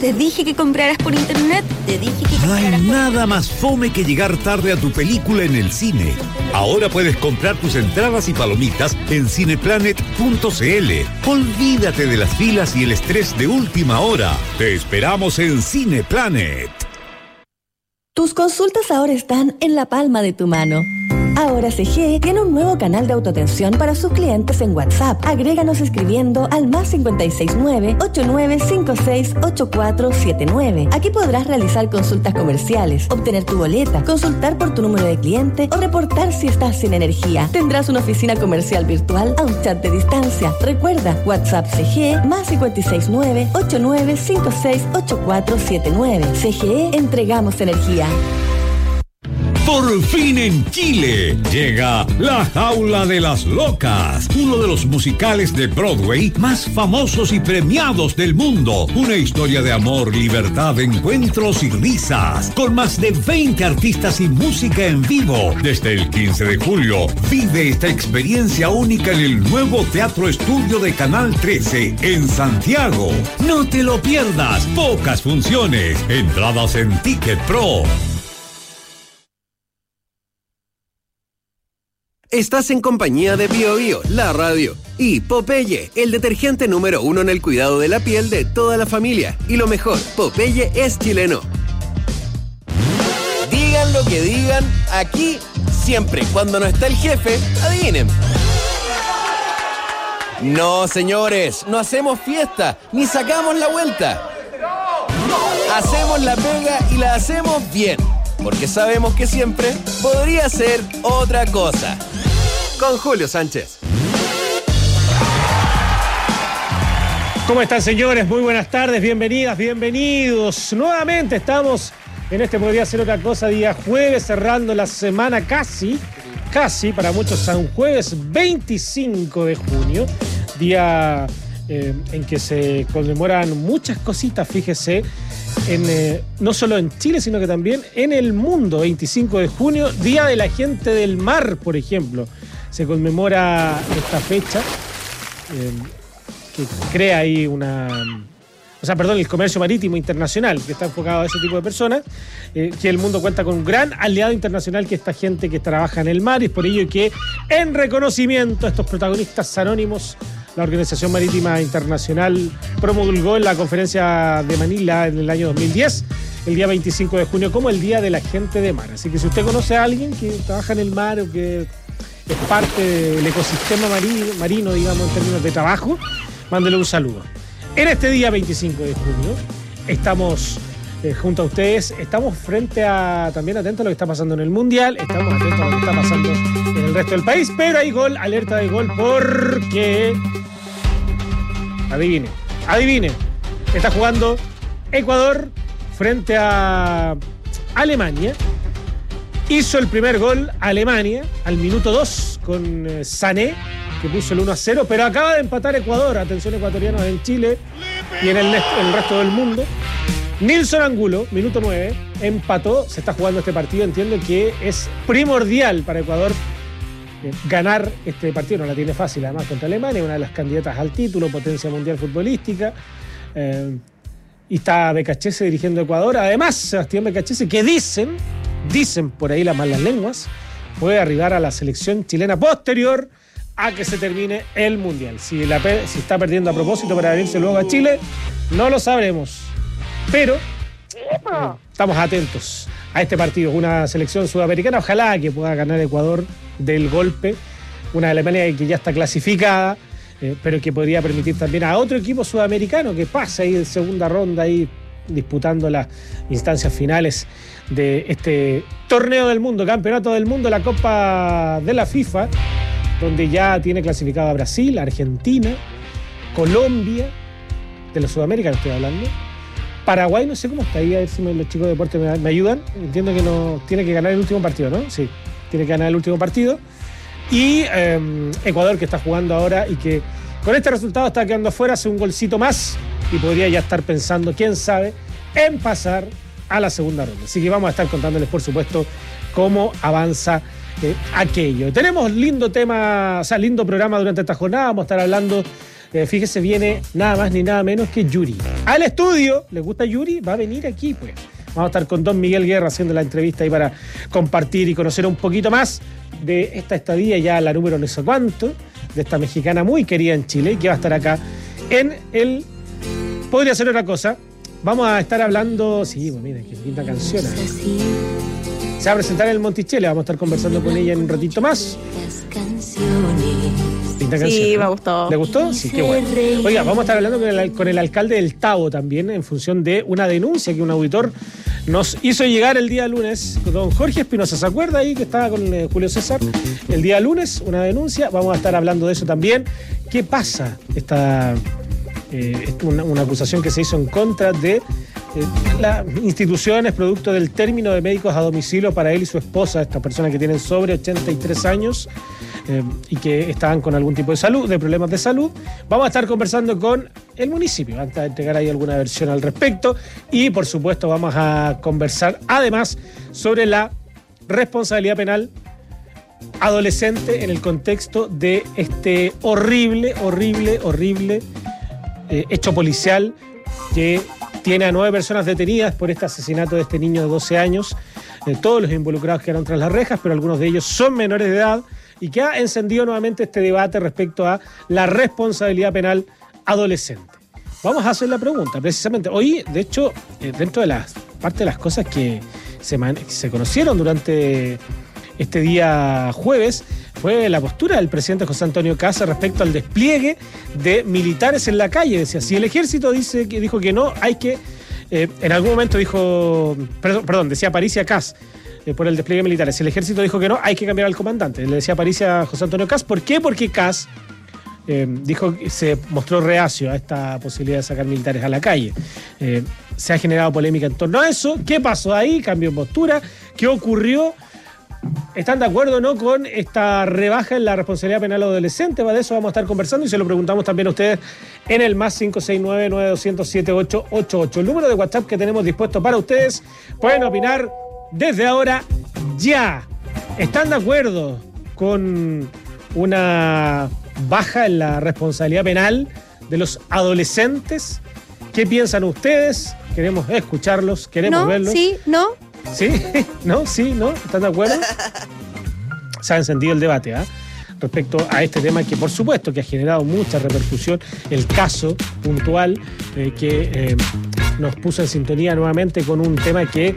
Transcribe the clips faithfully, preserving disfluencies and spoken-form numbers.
Te dije que compraras por internet. Te dije que No compraras hay por nada internet. más fome que llegar tarde a tu película en el cine. Ahora puedes comprar tus entradas y palomitas en cineplanet punto c l. Olvídate de las filas y el estrés de última hora. Te esperamos en Cineplanet. Tus consultas ahora están en la palma de tu mano. Ahora C G E tiene un nuevo canal de autoatención para sus clientes en WhatsApp. Agréganos escribiendo al más cinco seis nueve, ocho nueve cinco seis, ocho cuatro siete nueve. Aquí podrás realizar consultas comerciales, obtener tu boleta, consultar por tu número de cliente o reportar si estás sin energía. Tendrás una oficina comercial virtual a un chat de distancia. Recuerda, WhatsApp C G E más cinco seis nueve, ocho nueve cinco seis, ocho cuatro siete nueve. C G E, entregamos energía. Por fin en Chile llega La Jaula de las Locas, uno de los musicales de Broadway más famosos y premiados del mundo. Una historia de amor, libertad, encuentros y risas, con más de veinte artistas y música en vivo. Desde el quince de julio, vive esta experiencia única en el nuevo Teatro Estudio de Canal trece en Santiago. No te lo pierdas, pocas funciones, entradas en Ticket Pro. Estás en compañía de Bio Bio, la radio, y Popeye, el detergente número uno en el cuidado de la piel de toda la familia. Y lo mejor, Popeye es chileno. Digan lo que digan, aquí siempre, cuando no está el jefe, adivinen. No, señores, no hacemos fiesta, ni sacamos la vuelta. Hacemos la pega y la hacemos bien, porque sabemos que siempre podría ser otra cosa. Con Julio Sánchez. ¿Cómo están, señores? Muy buenas tardes, bienvenidas, bienvenidos. Nuevamente estamos en este Podría Ser Otra Cosa, día jueves, cerrando la semana casi, casi, para muchos San Jueves veinticinco de junio, día eh, en que se conmemoran muchas cositas, fíjese, en, eh, no solo en Chile, sino que también en el mundo. Veinticinco de junio, Día de la Gente del Mar, por ejemplo. Se conmemora esta fecha eh, que crea ahí una... O sea, perdón, el comercio marítimo internacional, que está enfocado a ese tipo de personas, eh, que el mundo cuenta con un gran aliado internacional, que es esta gente que trabaja en el mar, y es por ello que, en reconocimiento a estos protagonistas anónimos, la Organización Marítima Internacional promulgó en la conferencia de Manila en el año dos mil diez, el día veinticinco de junio, como el Día de la Gente de Mar. Así que si usted conoce a alguien que trabaja en el mar o que es parte del ecosistema marino, marino, digamos, en términos de trabajo, mándele un saludo. En este día veinticinco de junio estamos eh, junto a ustedes, estamos frente a, también atentos a lo que está pasando en el Mundial, estamos atentos a lo que está pasando en el resto del país, pero hay gol, alerta de gol, porque... Adivine, adivine, está jugando Ecuador frente a Alemania. Hizo el primer gol Alemania al minuto dos con eh, Sané, que puso el uno a cero, pero acaba de empatar Ecuador. Atención, ecuatorianos en Chile y en el, en el resto del mundo. Nilson Angulo, minuto nueve, empató. Se está jugando este partido. Entiendo que es primordial para Ecuador eh, ganar este partido. No la tiene fácil, además, contra Alemania, una de las candidatas al título, potencia mundial futbolística. Eh, y está Becachese dirigiendo a Ecuador. Además, Sebastián Becachese, que dicen, dicen por ahí las malas lenguas, puede arribar a la selección chilena posterior a que se termine el Mundial. Si, la, si está perdiendo a propósito para venirse luego a Chile, no lo sabremos. Pero eh, estamos atentos a este partido. Una selección sudamericana, ojalá que pueda ganar Ecuador del golpe. Una Alemania que ya está clasificada, eh, pero que podría permitir también a otro equipo sudamericano que pase ahí en segunda ronda, ahí disputando las instancias finales de este torneo del mundo, campeonato del mundo, la Copa de la FIFA, donde ya tiene clasificado a Brasil, Argentina, Colombia, de la Sudamérica estoy hablando, Paraguay, no sé cómo está ahí, a ver si me, los chicos de deporte me, me ayudan. Entiendo que no tiene que ganar el último partido, ¿no? Sí, tiene que ganar el último partido. Y eh, Ecuador, que está jugando ahora y que con este resultado está quedando afuera, hace un golcito más y podría ya estar pensando, quién sabe, en pasar a la segunda ronda. Así que vamos a estar contándoles, por supuesto, cómo avanza eh, aquello. Tenemos lindo tema, o sea, lindo programa durante esta jornada. Vamos a estar hablando Eh, fíjese, viene nada más ni nada menos que Yuri. Al estudio, ¿les gusta Yuri? Va a venir aquí, pues. Vamos a estar con don Miguel Guerra haciendo la entrevista ahí para compartir y conocer un poquito más de esta estadía, ya la número no sé cuánto, de esta mexicana muy querida en Chile, que va a estar acá en el... Podría ser otra cosa. Vamos a estar hablando... Sí, pues miren, qué linda canción. Se va a presentar en el Monticello, vamos a estar conversando con ella en un ratito más. Linda canción. Sí, me gustó. ¿Le gustó? Sí, qué bueno. Oiga, vamos a estar hablando con el, con el alcalde del Tabo también, en función de una denuncia que un auditor nos hizo llegar el día lunes. Don Jorge Espinosa, ¿se acuerda ahí que estaba con eh, Julio César? El día lunes, una denuncia. Vamos a estar hablando de eso también. ¿Qué pasa? Esta, eh, una, una acusación que se hizo en contra de eh, las instituciones producto del término de médicos a domicilio para él y su esposa, esta persona que tienen sobre ochenta y tres años. Eh, y que estaban con algún tipo de salud, de problemas de salud. Vamos a estar conversando con el municipio, antes de entregar ahí alguna versión al respecto. Y por supuesto vamos a conversar además sobre la responsabilidad penal adolescente en el contexto de este horrible, horrible, horrible eh, hecho policial que tiene a nueve personas detenidas por este asesinato de este niño de doce años. Eh, todos los involucrados quedaron tras las rejas, pero algunos de ellos son menores de edad, y que ha encendido nuevamente este debate respecto a la responsabilidad penal adolescente. Vamos a hacer la pregunta, precisamente. Hoy, de hecho, eh, dentro de las parte de las cosas que se, man, se conocieron durante este día jueves, fue la postura del presidente José Antonio Kast respecto al despliegue de militares en la calle. Decía, si el ejército dice que dijo que no, hay que... Eh, en algún momento dijo... Perdón, perdón decía Patricia Kast, Eh, por el despliegue militar. Si el ejército dijo que no, hay que cambiar al comandante. Le decía París a José Antonio Kast. ¿Por qué? Porque Kast eh, dijo que se mostró reacio a esta posibilidad de sacar militares a la calle. Eh, se ha generado polémica en torno a eso. ¿Qué pasó ahí? Cambio de postura. ¿Qué ocurrió? ¿Están de acuerdo o no con esta rebaja en la responsabilidad penal adolescente? De eso vamos a estar conversando y se lo preguntamos también a ustedes en el más cinco seis nueve, nueve dos cero, siete ocho ocho ocho. El número de WhatsApp que tenemos dispuesto para ustedes. Pueden opinar desde ahora ya. ¿Están de acuerdo con una baja en la responsabilidad penal de los adolescentes? ¿Qué piensan ustedes? Queremos escucharlos, queremos no, verlos. Sí, no. ¿Sí? ¿No? ¿Sí? ¿No? ¿Están de acuerdo? Se ha encendido el debate, ¿ah? ¿eh? Respecto a este tema que por supuesto que ha generado mucha repercusión, el caso puntual eh, que eh, nos puso en sintonía nuevamente con un tema que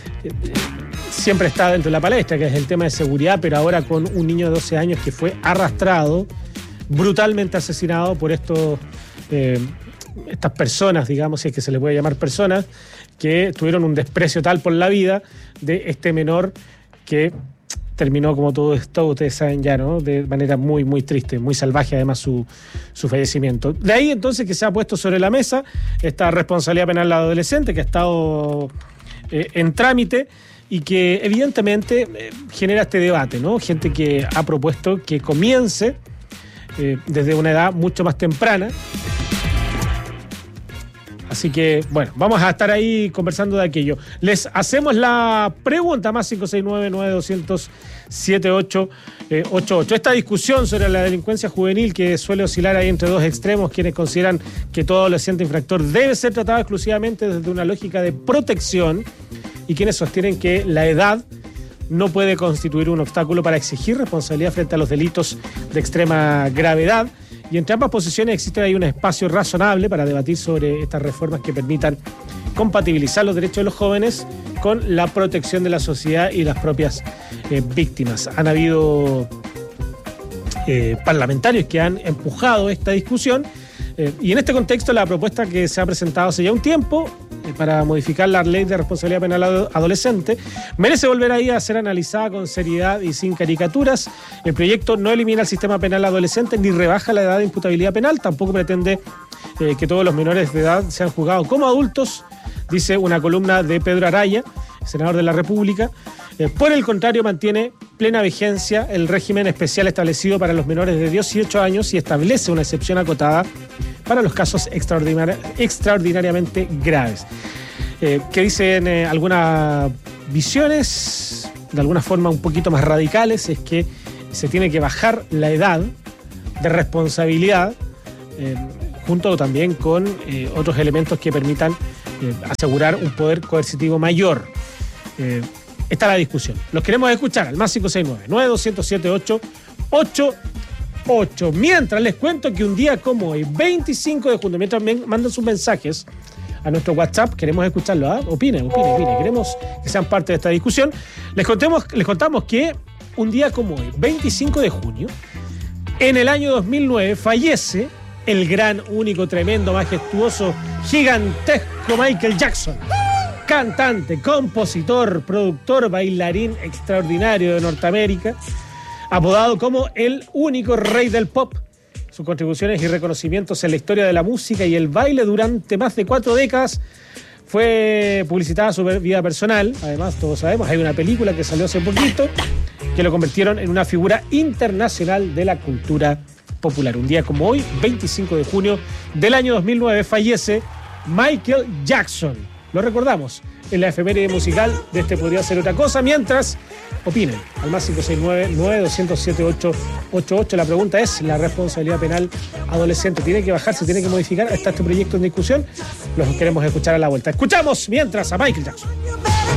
siempre está dentro de la palestra, que es el tema de seguridad, pero ahora con un niño de doce años que fue arrastrado, brutalmente asesinado por estos eh, estas personas, digamos, si es que se le puede llamar personas, que tuvieron un desprecio tal por la vida de este menor que terminó, como todo esto, ustedes saben ya, ¿no? De manera muy, muy triste, muy salvaje además su, su fallecimiento. De ahí entonces que se ha puesto sobre la mesa esta responsabilidad penal adolescente que ha estado eh, en trámite y que evidentemente eh, genera este debate, ¿no? Gente que ha propuesto que comience eh, desde una edad mucho más temprana. Así que, bueno, vamos a estar ahí conversando de aquello. Les hacemos la pregunta, más cinco seis nueve, nueve dos cero cero, siete ocho ocho ocho. Esta discusión sobre la delincuencia juvenil que suele oscilar ahí entre dos extremos, quienes consideran que todo adolescente infractor debe ser tratado exclusivamente desde una lógica de protección y quienes sostienen que la edad no puede constituir un obstáculo para exigir responsabilidad frente a los delitos de extrema gravedad. Y entre ambas posiciones existe ahí un espacio razonable para debatir sobre estas reformas que permitan compatibilizar los derechos de los jóvenes con la protección de la sociedad y las propias eh, víctimas. Han habido eh, parlamentarios que han empujado esta discusión eh, y en este contexto la propuesta que se ha presentado hace ya un tiempo eh, para modificar la ley de responsabilidad penal adolescente merece volver ahí a ser analizada con seriedad y sin caricaturas. El proyecto no elimina el sistema penal adolescente ni rebaja la edad de imputabilidad penal, tampoco pretende eh, que todos los menores de edad sean juzgados como adultos, dice una columna de Pedro Araya, senador de la República. Eh, por el contrario, mantiene plena vigencia el régimen especial establecido para los menores de dieciocho años y establece una excepción acotada para los casos extraordinari- extraordinariamente graves. Eh, ¿Qué dicen eh, algunas visiones, de alguna forma un poquito más radicales? Es que se tiene que bajar la edad de responsabilidad eh, junto también con eh, otros elementos que permitan eh, asegurar un poder coercitivo mayor. Eh, está la discusión. Los queremos escuchar al más cinco seis nueve, nueve dos cero siete, ocho ocho ocho. Mientras les cuento que un día como hoy, veinticinco de junio, mientras me mandan sus mensajes a nuestro WhatsApp, queremos escucharlo, ¿ah? Opinen, opinen, opinen. Queremos que sean parte de esta discusión. Les contemos, les contamos que un día como hoy, veinticinco de junio, en el año dos mil nueve, fallece el gran, único, tremendo, majestuoso, gigantesco Michael Jackson. Cantante, compositor, productor, bailarín extraordinario de Norteamérica, apodado como el único rey del pop. Sus contribuciones y reconocimientos en la historia de la música y el baile durante más de cuatro décadas. Fue publicitada su vida personal. Además, todos sabemos, hay una película que salió hace poquito que lo convirtieron en una figura internacional de la cultura popular. Un día como hoy, veinticinco de junio del año dos mil nueve, fallece Michael Jackson. Lo recordamos en la efeméride musical de Este Podría Ser Otra Cosa. Mientras, opinen al más cinco seis nueve, nueve dos cero siete, ocho ocho ocho. La pregunta es, ¿la responsabilidad penal adolescente tiene que bajarse, tiene que modificar? ¿Está este proyecto en discusión? Los queremos escuchar a la vuelta. Escuchamos mientras a Michael Jackson.